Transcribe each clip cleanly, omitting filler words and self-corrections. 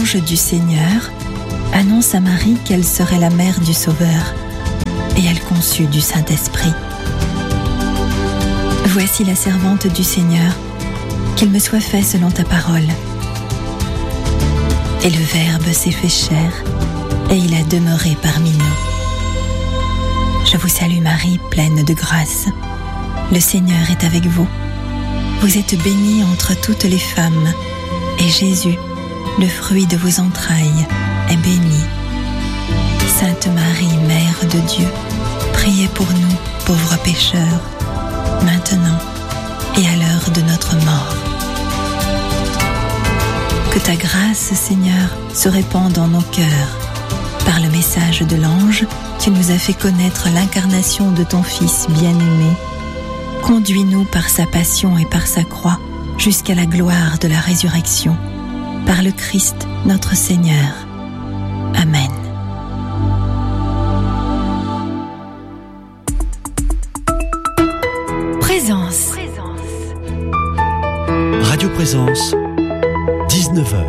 l'ange du Seigneur annonce à Marie qu'elle serait la mère du Sauveur, et elle conçut du Saint-Esprit. Voici la servante du Seigneur, qu'il me soit fait selon ta parole. Et le Verbe s'est fait chair, et il a demeuré parmi nous. Je vous salue Marie, pleine de grâce. Le Seigneur est avec vous. Vous êtes bénie entre toutes les femmes, et Jésus, le fruit de vos entrailles, est béni. Sainte Marie, Mère de Dieu, priez pour nous, pauvres pécheurs, maintenant et à l'heure de notre mort. Que ta grâce, Seigneur, se répande en nos cœurs. Par le message de l'ange, tu nous as fait connaître l'incarnation de ton Fils bien-aimé. Conduis-nous par sa passion et par sa croix jusqu'à la gloire de la résurrection. Par le Christ, notre Seigneur. Amen. Présence. Radio Présence, 19h.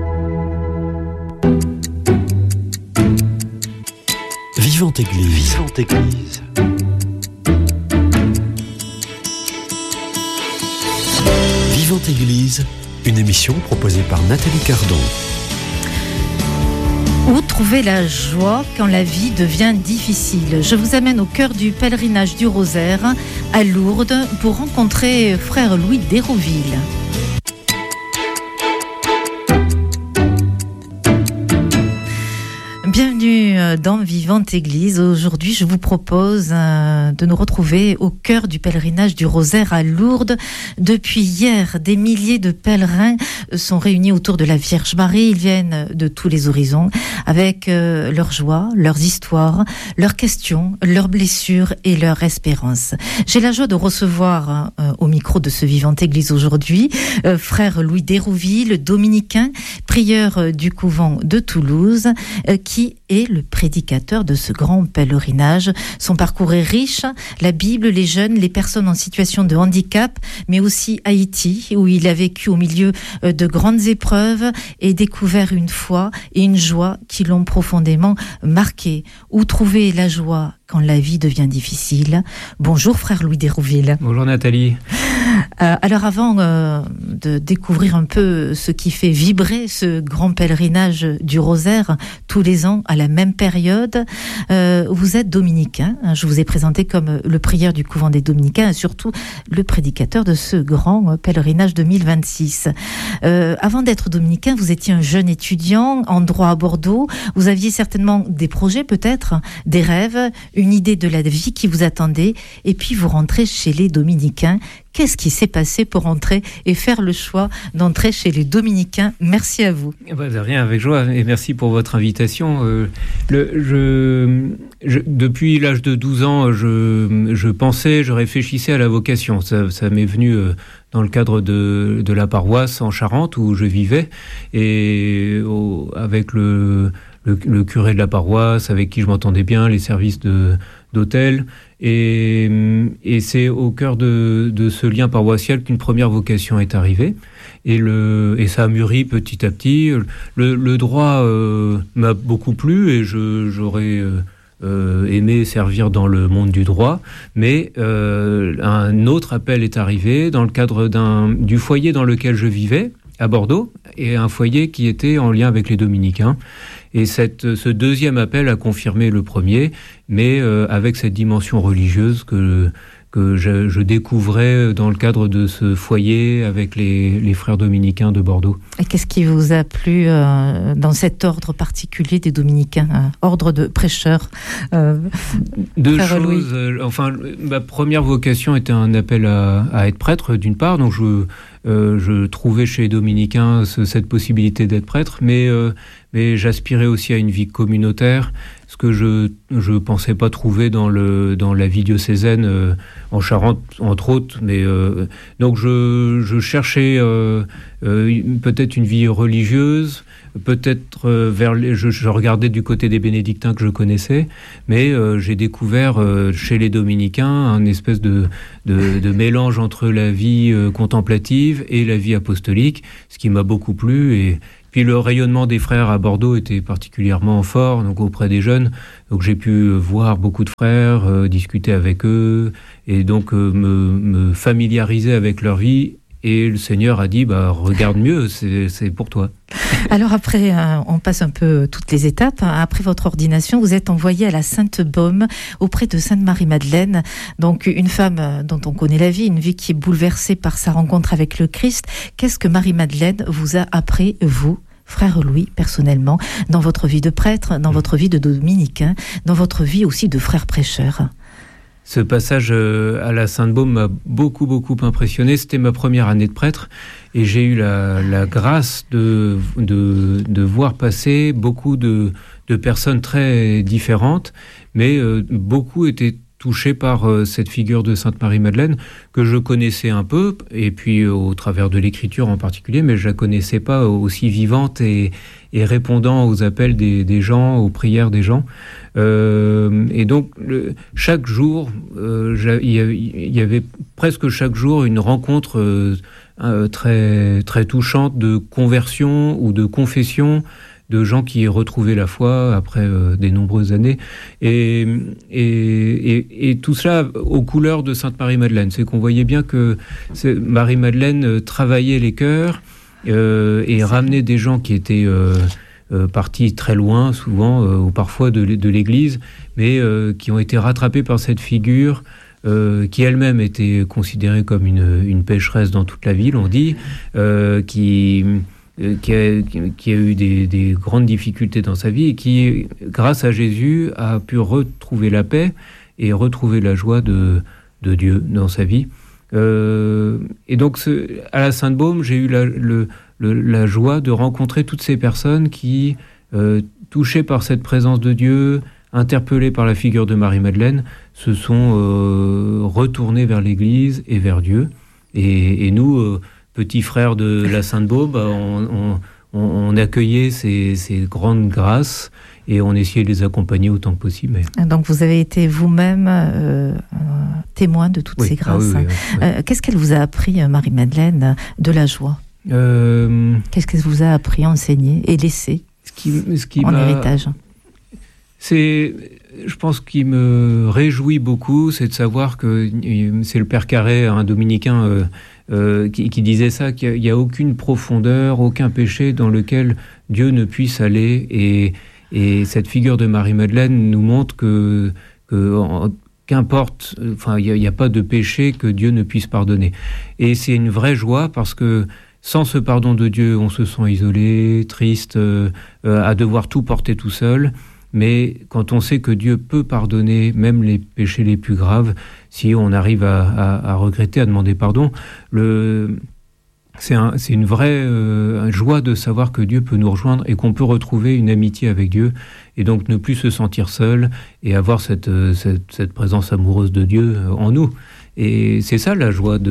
Vivante Église. Vivante Église. Vivante Église, une émission proposée par Nathalie Cardon. Où trouver la joie quand la vie devient difficile? Je vous amène au cœur du pèlerinage du Rosaire à Lourdes pour rencontrer frère Louis d'Hérouville. Bienvenue dans Vivante Église. Aujourd'hui, je vous propose de nous retrouver au cœur du pèlerinage du Rosaire à Lourdes. Depuis hier, des milliers de pèlerins sont réunis autour de la Vierge Marie. Ils viennent de tous les horizons avec leurs joies, leurs histoires, leurs questions, leurs blessures et leurs espérances. J'ai la joie de recevoir au micro de ce Vivante Église aujourd'hui frère Louis d'Hérouville, dominicain, prieur du couvent de Toulouse, qui est le prédicateur de ce grand pèlerinage. Son parcours est riche, la Bible, les jeunes, les personnes en situation de handicap, mais aussi Haïti, où il a vécu au milieu de grandes épreuves et découvert une foi et une joie qui l'ont profondément marqué. Où trouver la joie quand la vie devient difficile? Bonjour frère Louis d'Hérouville. Bonjour Nathalie. Alors avant de découvrir un peu ce qui fait vibrer ce grand pèlerinage du Rosaire tous les ans à la même période, vous êtes dominicain. Je vous ai présenté comme le prieur du couvent des dominicains et surtout le prédicateur de ce grand pèlerinage 2026. Avant d'être dominicain, vous étiez un jeune étudiant en droit à Bordeaux. Vous aviez certainement des projets peut-être, des rêves, une idée de la vie qui vous attendait et puis vous rentrez chez les dominicains. Qu'est-ce qui s'est passé pour entrer et faire le choix d'entrer chez les Dominicains? Merci à vous. De rien, avec joie, et merci pour votre invitation. Depuis l'âge de 12 ans, je réfléchissais à la vocation. Ça m'est venu dans le cadre de la paroisse en Charente où je vivais, et avec le curé de la paroisse, avec qui je m'entendais bien, les services d'hôtel. Et c'est au cœur de ce lien paroissial qu'une première vocation est arrivée. Et ça a mûri petit à petit. Le droit m'a beaucoup plu et j'aurais aimé servir dans le monde du droit. Mais un autre appel est arrivé dans le cadre du foyer dans lequel je vivais, à Bordeaux, et un foyer qui était en lien avec les Dominicains. Et ce deuxième appel a confirmé le premier, mais avec cette dimension religieuse que je découvrais dans le cadre de ce foyer avec les frères dominicains de Bordeaux. Et qu'est-ce qui vous a plu dans cet ordre particulier des dominicains, ordre de prêcheurs? Deux choses. Enfin, ma première vocation était un appel à être prêtre, d'une part, donc je trouvais chez les dominicains cette possibilité d'être prêtre, mais j'aspirais aussi à une vie communautaire, ce que je pensais pas trouver dans la vie diocésaine en Charente, entre autres. Mais donc je cherchais peut-être une vie religieuse, peut-être je regardais du côté des bénédictins que je connaissais, mais j'ai découvert chez les dominicains un espèce de mélange entre la vie contemplative et la vie apostolique, ce qui m'a beaucoup plu. Et puis le rayonnement des frères à Bordeaux était particulièrement fort, donc auprès des jeunes. Donc j'ai pu voir beaucoup de frères, discuter avec eux, et donc me familiariser avec leur vie. Et le Seigneur a dit, regarde mieux, c'est pour toi. Alors après, on passe un peu toutes les étapes. Après votre ordination, vous êtes envoyé à la Sainte-Baume, auprès de Sainte Marie-Madeleine. Donc une femme dont on connaît la vie, une vie qui est bouleversée par sa rencontre avec le Christ. Qu'est-ce que Marie-Madeleine vous a appris, vous, Frère Louis, personnellement, dans votre vie de prêtre, dans votre vie de dominicain, dans votre vie aussi de frère prêcheur? Ce passage à la Sainte-Baume m'a beaucoup impressionné. C'était ma première année de prêtre et j'ai eu la grâce de voir passer beaucoup de personnes très différentes, mais beaucoup étaient touchés par cette figure de Sainte Marie-Madeleine que je connaissais un peu, et puis au travers de l'écriture en particulier, mais je la connaissais pas aussi vivante et répondant aux appels des gens, aux prières des gens. Et donc chaque jour, il y avait presque chaque jour une rencontre très très touchante de conversion ou de confession, de gens qui retrouvaient la foi après des nombreuses années, et tout cela aux couleurs de Sainte Marie-Madeleine. C'est qu'on voyait bien que Marie-Madeleine travaillait les cœurs et ramenait des gens qui étaient partis très loin, souvent, ou parfois de l'Église, mais qui ont été rattrapés par cette figure qui elle-même était considérée comme une pécheresse dans toute la ville, on dit, qui a eu des grandes difficultés dans sa vie et qui, grâce à Jésus, a pu retrouver la paix et retrouver la joie de Dieu dans sa vie. Et donc, à la Sainte-Baume, j'ai eu la joie de rencontrer toutes ces personnes qui, touchées par cette présence de Dieu, interpellées par la figure de Marie-Madeleine, se sont retournées vers l'Église et vers Dieu. Et nous, petits frères de la Sainte-Baume, on accueillait ces grandes grâces et on essayait de les accompagner autant que possible. Mais... Donc vous avez été vous-même témoin de toutes ces grâces. Oui. Qu'est-ce qu'elle vous a appris, Marie-Madeleine, de la joie? Qu'est-ce qu'elle vous a appris, enseigné et laissé en héritage? Je pense qu'il me réjouit beaucoup, c'est de savoir que c'est le Père Carré, un dominicain, qui disait ça, qu'il n'y a aucune profondeur, aucun péché dans lequel Dieu ne puisse aller. Et cette figure de Marie-Madeleine nous montre que qu'importe, il n'y a pas de péché que Dieu ne puisse pardonner. Et c'est une vraie joie parce que sans ce pardon de Dieu, on se sent isolé, triste, à devoir tout porter tout seul. Mais quand on sait que Dieu peut pardonner même les péchés les plus graves, si on arrive à regretter, à demander pardon, c'est une vraie joie de savoir que Dieu peut nous rejoindre et qu'on peut retrouver une amitié avec Dieu et donc ne plus se sentir seul et avoir cette présence amoureuse de Dieu en nous. Et c'est ça la joie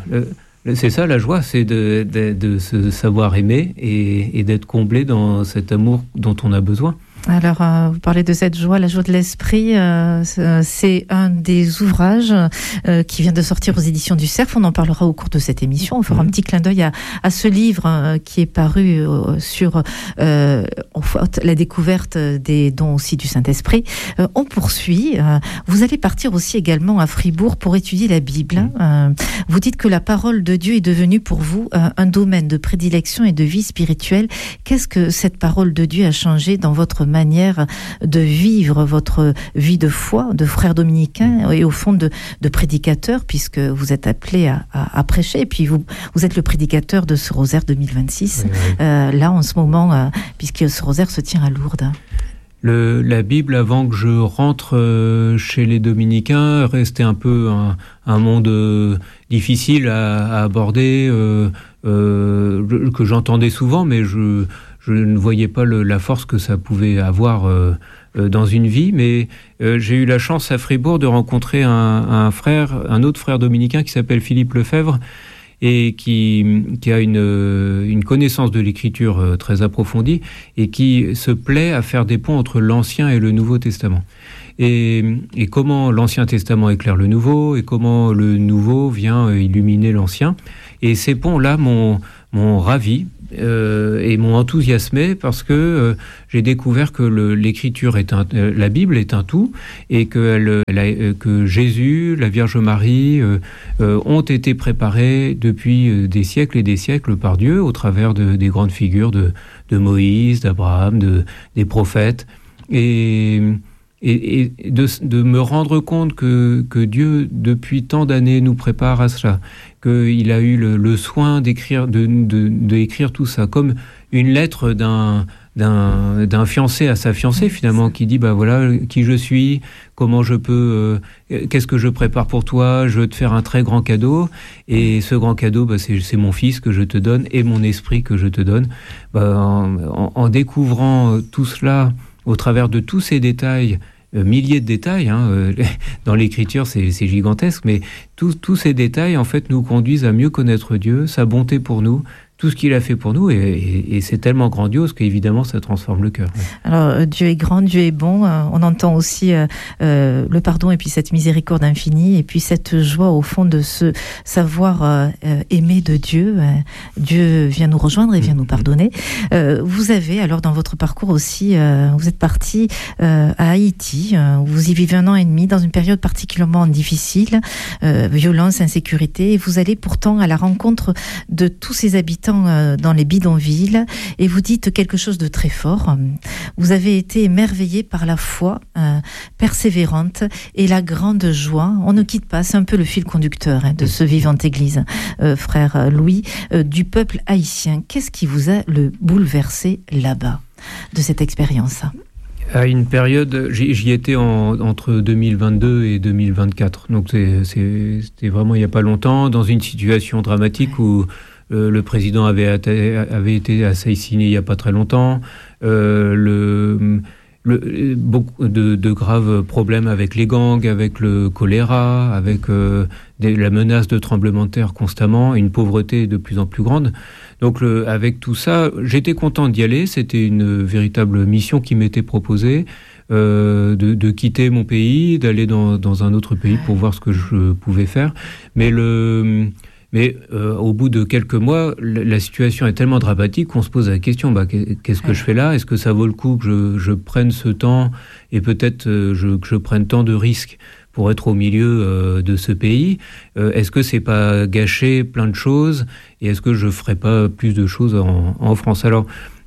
c'est de se savoir aimer et d'être comblé dans cet amour dont on a besoin. Alors, vous parlez de cette joie, la joie de l'esprit, c'est un des ouvrages qui vient de sortir aux éditions du Cerf. On en parlera au cours de cette émission. On fera un petit clin d'œil à ce livre qui est paru sur la découverte des dons aussi du Saint-Esprit. On poursuit. Vous allez partir aussi également à Fribourg pour étudier la Bible. Vous dites que la parole de Dieu est devenue pour vous un domaine de prédilection et de vie spirituelle. Qu'est-ce que cette parole de Dieu a changé dans votre manière de vivre votre vie de foi, de frère dominicain et au fond de prédicateur, puisque vous êtes appelé à prêcher, et puis vous êtes le prédicateur de ce rosaire 2026, oui. Là en ce moment, puisque ce rosaire se tient à Lourdes. La Bible, avant que je rentre chez les dominicains, restait un peu un monde difficile à aborder, que j'entendais souvent, mais je ne voyais pas la force que ça pouvait avoir dans une vie. Mais j'ai eu la chance à Fribourg de rencontrer un autre frère dominicain qui s'appelle Philippe Lefebvre, et qui a une connaissance de l'écriture très approfondie et qui se plaît à faire des ponts entre l'Ancien et le Nouveau Testament. Et comment l'Ancien Testament éclaire le Nouveau et comment le Nouveau vient illuminer l'Ancien. Et ces ponts-là m'ont ravi et m'ont enthousiasmé parce que j'ai découvert que l'écriture la Bible est un tout et que Jésus, la Vierge Marie ont été préparés depuis des siècles et des siècles par Dieu au travers des grandes figures de Moïse, d'Abraham, des prophètes. Et de me rendre compte que Dieu, depuis tant d'années, nous prépare à cela, qu'il a eu le soin d'écrire tout ça, comme une lettre d'un fiancé à sa fiancée, finalement, qui dit, voilà qui je suis, comment je peux, qu'est-ce que je prépare pour toi, je veux te faire un très grand cadeau, et ce grand cadeau, c'est mon fils que je te donne, et mon esprit que je te donne. En découvrant tout cela, au travers de tous ces détails, milliers de détails, dans l'écriture c'est gigantesque, mais tous ces détails en fait nous conduisent à mieux connaître Dieu, sa bonté pour nous, tout ce qu'il a fait pour nous, et c'est tellement grandiose qu'évidemment ça transforme le cœur. Alors Dieu est grand, Dieu est bon, on entend aussi le pardon et puis cette miséricorde infinie et puis cette joie au fond de se savoir aimer de Dieu. Dieu vient nous rejoindre et vient nous pardonner. Vous avez alors dans votre parcours aussi, vous êtes parti à Haïti, vous y vivez 1 an et demi dans une période particulièrement difficile, violence, insécurité, et vous allez pourtant à la rencontre de tous ces habitants dans les bidonvilles, et vous dites quelque chose de très fort. Vous avez été émerveillé par la foi persévérante et la grande joie. On ne quitte pas, c'est un peu le fil conducteur de ce Vivante Église, frère Louis, du peuple haïtien. Qu'est-ce qui vous a le bouleversé là-bas, de cette expérience ? À une période, j'y étais entre 2022 et 2024, donc c'était vraiment il n'y a pas longtemps, dans une situation dramatique où le président avait été assassiné il n'y a pas très longtemps. Beaucoup de graves problèmes avec les gangs, avec le choléra, avec la menace de tremblements de terre constamment, une pauvreté de plus en plus grande. Donc avec tout ça, j'étais content d'y aller. C'était une véritable mission qui m'était proposée. De quitter mon pays, d'aller dans un autre pays pour voir ce que je pouvais faire. Mais au bout de quelques mois, la situation est tellement dramatique qu'on se pose la question, qu'est-ce que je fais là ? Est-ce que ça vaut le coup que je prenne ce temps et peut-être que je prenne tant de risques pour être au milieu de ce pays ? Est-ce que c'est pas gâcher plein de choses ? Et est-ce que je ferais pas plus de choses en France ? Alors,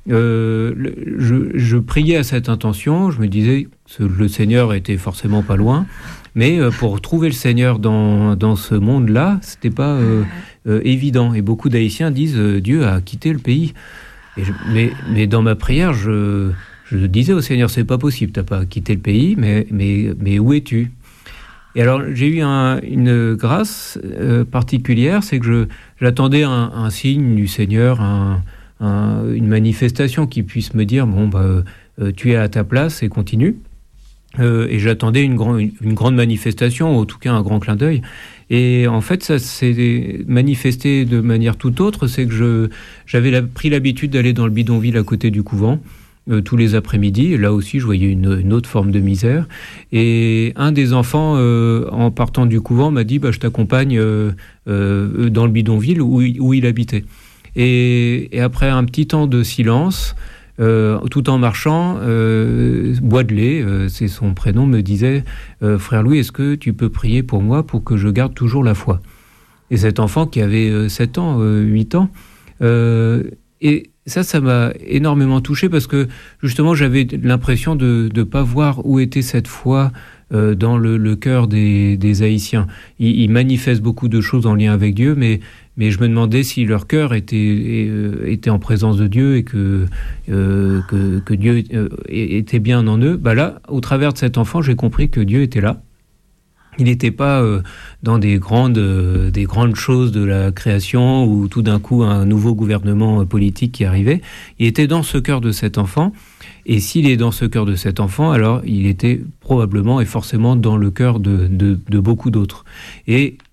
je priais à cette intention, je me disais que le Seigneur était forcément pas loin. Mais pour trouver le Seigneur dans ce monde-là, c'était pas évident. Et beaucoup d'Haïtiens disent Dieu a quitté le pays. Mais dans ma prière, je disais au Seigneur, c'est pas possible, t'as pas quitté le pays, mais où es-tu ? Et alors j'ai eu une grâce particulière, c'est que j'attendais un signe du Seigneur, une manifestation qui puisse me dire tu es à ta place et continue. Et j'attendais une grande manifestation, ou en tout cas un grand clin d'œil. Et en fait, ça s'est manifesté de manière tout autre. C'est que j'avais pris l'habitude d'aller dans le bidonville à côté du couvent tous les après-midi. Et là aussi, je voyais une autre forme de misère. Et un des enfants, en partant du couvent, m'a dit je t'accompagne dans le bidonville où il habitait. Et après un petit temps de silence, tout en marchant, Boidelet, c'est son prénom, me disait frère Louis, est-ce que tu peux prier pour moi pour que je garde toujours la foi ? Et cet enfant qui avait 7 ans, 8 ans, et ça m'a énormément touché parce que justement j'avais l'impression de ne pas voir où était cette foi dans le cœur des Haïtiens. Ils manifestent beaucoup de choses en lien avec Dieu, mais je me demandais si leur cœur était en présence de Dieu et que Dieu était bien en eux. Là, au travers de cet enfant, j'ai compris que Dieu était là. Il n'était pas dans des grandes choses de la création ou tout d'un coup un nouveau gouvernement politique qui arrivait. Il était dans ce cœur de cet enfant. Et s'il est dans ce cœur de cet enfant, alors il était probablement et forcément dans le cœur de beaucoup d'autres. Et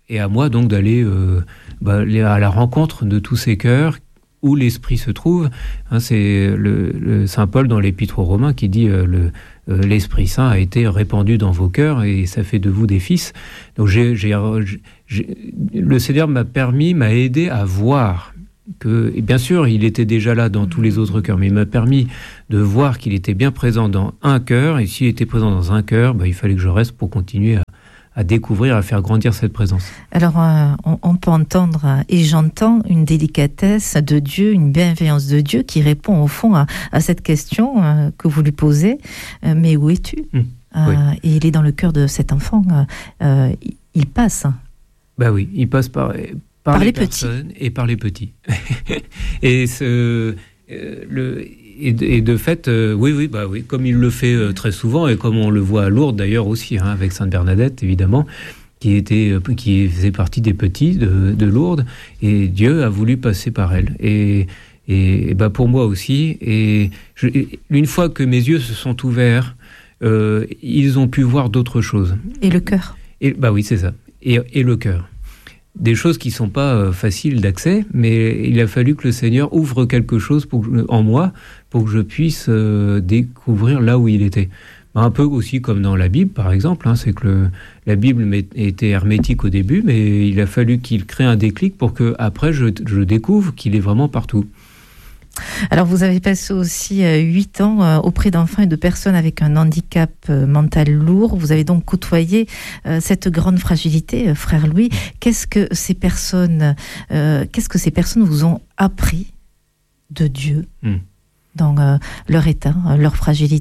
et à moi donc d'aller à la rencontre de tous ces cœurs où l'Esprit se trouve. C'est le Saint Paul dans l'Épître aux Romains qui dit l'Esprit Saint a été répandu dans vos cœurs et ça fait de vous des fils. Donc le Seigneur m'a aidé à voir que, et bien sûr, il était déjà là dans tous les autres cœurs, mais il m'a permis de voir qu'il était bien présent dans un cœur, et s'il était présent dans un cœur, il fallait que je reste pour continuer à découvrir, à faire grandir cette présence. Alors, on peut entendre, et j'entends une délicatesse de Dieu, une bienveillance de Dieu qui répond au fond à cette question que vous lui posez. Mais où es-tu ? Oui. Et il est dans le cœur de cet enfant. Il passe. Oui, il passe par les personnes petits. Et par les petits. Et de fait, oui, comme il le fait très souvent, et comme on le voit à Lourdes d'ailleurs aussi, avec Sainte Bernadette évidemment, qui faisait partie des petits de Lourdes, et Dieu a voulu passer par elle. Et pour moi aussi, une fois que mes yeux se sont ouverts, ils ont pu voir d'autres choses. Et le cœur. Oui, c'est ça. Et le cœur. Des choses qui ne sont pas faciles d'accès, mais il a fallu que le Seigneur ouvre quelque chose en moi pour que je puisse découvrir là où il était. Un peu aussi comme dans la Bible, par exemple, c'est que la Bible était hermétique au début, mais il a fallu qu'il crée un déclic pour que après je découvre qu'il est vraiment partout. Alors, vous avez passé aussi 8 ans auprès d'enfants et de personnes avec un handicap mental lourd. Vous avez donc côtoyé cette grande fragilité, frère Louis. Qu'est-ce que ces personnes vous ont appris de Dieu dans leur état, leur fragilité ?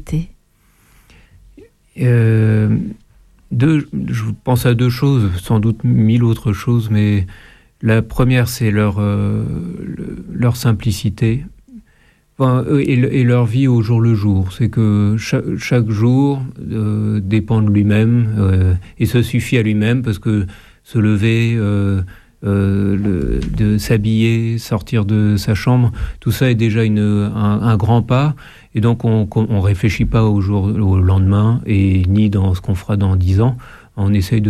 Je pense à 2 choses, sans doute 1000 autres choses, mais la première, c'est leur simplicité. Et leur vie au jour le jour. C'est que chaque jour dépend de lui-même et se suffit à lui-même, parce que se lever, de s'habiller, sortir de sa chambre, tout ça est déjà un grand pas. Et donc on réfléchit pas au lendemain, et ni dans ce qu'on fera dans 10 ans. On essaye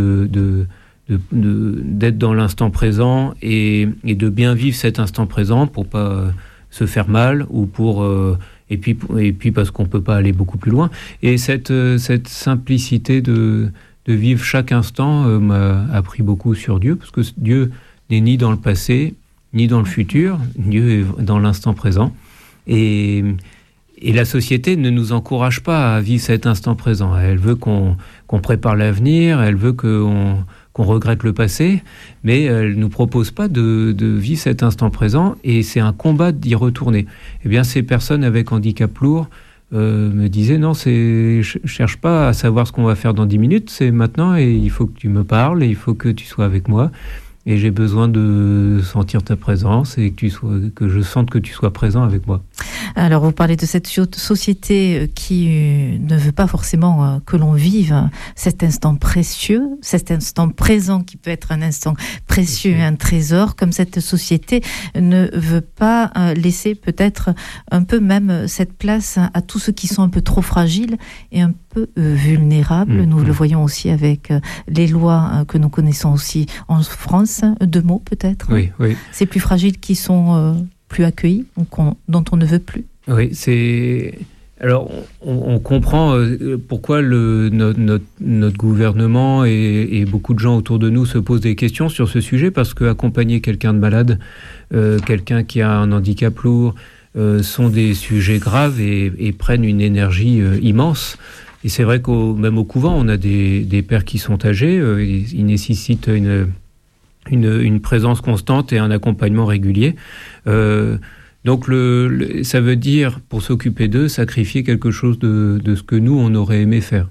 d'être dans l'instant présent et de bien vivre cet instant présent pour pas se faire mal, ou et puis parce qu'on peut pas aller beaucoup plus loin. Et cette simplicité de vivre chaque instant m'a appris beaucoup sur Dieu, parce que Dieu n'est ni dans le passé ni dans le futur. Dieu est dans l'instant présent, et la société ne nous encourage pas à vivre cet instant présent. Elle veut qu'on prépare l'avenir, elle veut qu'on regrette le passé, mais elle ne nous propose pas de vivre cet instant présent, et c'est un combat d'y retourner. Eh bien, ces personnes avec handicap lourd me disaient, non, je cherche pas à savoir ce qu'on va faire dans 10 minutes, c'est maintenant, et il faut que tu me parles, et il faut que tu sois avec moi, et j'ai besoin de sentir ta présence, et que je sente que tu sois présent avec moi. Alors, vous parlez de cette société qui ne veut pas forcément que l'on vive cet instant précieux, cet instant présent qui peut être un instant précieux et un trésor, comme cette société ne veut pas laisser peut-être un peu même cette place à tous ceux qui sont un peu trop fragiles et un peu vulnérables. Nous le voyons aussi avec les lois que nous connaissons aussi en France. 2 mots peut-être. Oui. Ces plus fragiles qui sont plus accueillis, dont on ne veut plus. Oui, alors on comprend pourquoi notre gouvernement et beaucoup de gens autour de nous se posent des questions sur ce sujet, parce qu'accompagner quelqu'un de malade, quelqu'un qui a un handicap lourd, sont des sujets graves et prennent une énergie immense. Et c'est vrai même au couvent, on a des pères qui sont âgés, ils nécessitent une présence constante et un accompagnement régulier. Donc ça veut dire, pour s'occuper d'eux, sacrifier quelque chose de ce que nous, on aurait aimé faire.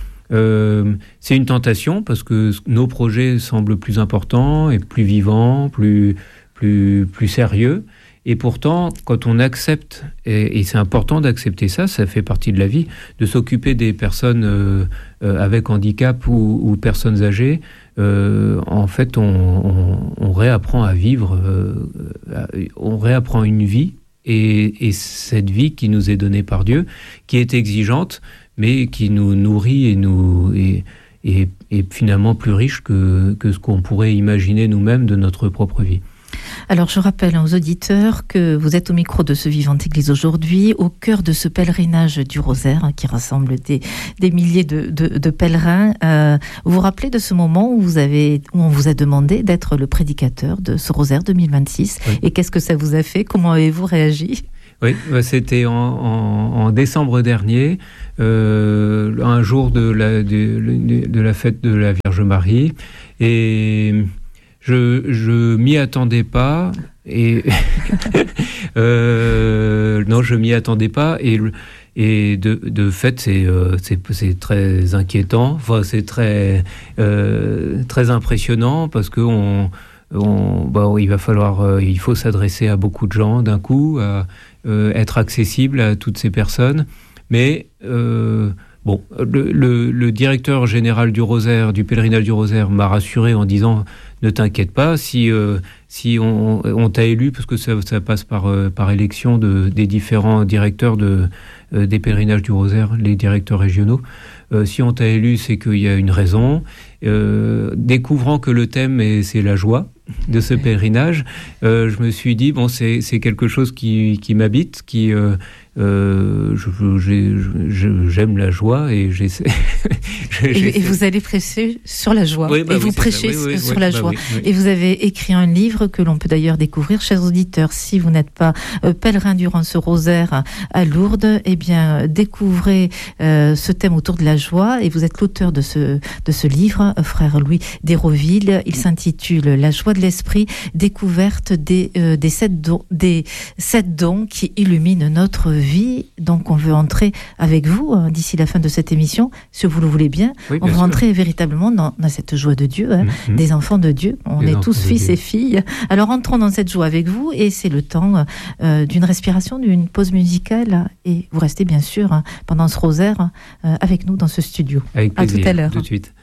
C'est une tentation, parce que nos projets semblent plus importants et plus vivants, plus sérieux. Et pourtant, quand on accepte, et c'est important d'accepter ça fait partie de la vie, de s'occuper des personnes avec handicap ou personnes âgées, en fait, on réapprend à vivre, on réapprend une vie, et cette vie qui nous est donnée par Dieu, qui est exigeante, mais qui nous nourrit finalement plus riche que ce qu'on pourrait imaginer nous-mêmes de notre propre vie. Alors, je rappelle aux auditeurs que vous êtes au micro de ce Vivante Église aujourd'hui, au cœur de ce pèlerinage du Rosaire, qui rassemble des milliers de pèlerins. Vous vous rappelez de ce moment où on vous a demandé d'être le prédicateur de ce Rosaire 2026 ? Oui. Et qu'est-ce que ça vous a fait ? Comment avez-vous réagi ? Oui, c'était en décembre dernier, un jour de la fête de la Vierge Marie, et je m'y attendais pas, et non, je m'y attendais pas, et de fait c'est très inquiétant, enfin c'est très impressionnant, parce que il faut s'adresser à beaucoup de gens d'un coup, être accessible à toutes ces personnes, mais le directeur général du Rosaire, du pèlerinage du Rosaire, m'a rassuré en disant: ne t'inquiète pas, si on t'a élu, parce que ça passe par élection des différents directeurs des pèlerinages du Rosaire, les directeurs régionaux. Si on t'a élu, c'est qu'il y a une raison. Découvrant que le thème c'est la joie de ce pèlerinage, je me suis dit c'est quelque chose qui m'habite, j'aime la joie, et j'essaie. Et vous allez prêcher sur la joie. Oui, vous prêchez sur la joie. Oui. Et vous avez écrit un livre que l'on peut d'ailleurs découvrir, chers auditeurs. Si vous n'êtes pas pèlerin durant ce Rosaire à Lourdes, eh bien découvrez ce thème autour de la joie. Et vous êtes l'auteur de ce livre, frère Louis d'Hérouville. Il s'intitule La joie de l'esprit, découverte des 7 dons qui illuminent notre vie. Donc on veut entrer avec vous d'ici la fin de cette émission, si vous le voulez bien. Oui, on veut sûr. Entrer véritablement dans cette joie de Dieu, des enfants de Dieu. On est tous fils et filles. Alors entrons dans cette joie avec vous, et c'est le temps d'une respiration, d'une pause musicale, et vous restez bien sûr pendant ce Rosaire avec nous dans ce studio. Avec plaisir. À tout à l'heure. Tout de suite.